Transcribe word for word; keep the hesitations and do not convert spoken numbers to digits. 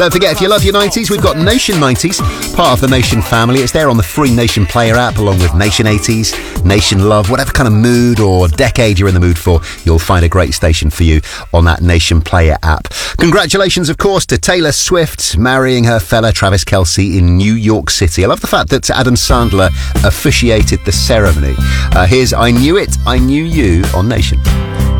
Don't forget, if you love your nineties, we've got Nation nineties, part of the Nation family. It's there on the free Nation Player app, along with Nation eighties, Nation Love, whatever kind of mood or decade you're in the mood for, you'll find a great station for you on that Nation Player app. Congratulations, of course, to Taylor Swift marrying her fella Travis Kelce in New York City. I love the fact that Adam Sandler officiated the ceremony. Uh, here's I Knew It, I Knew You on Nation.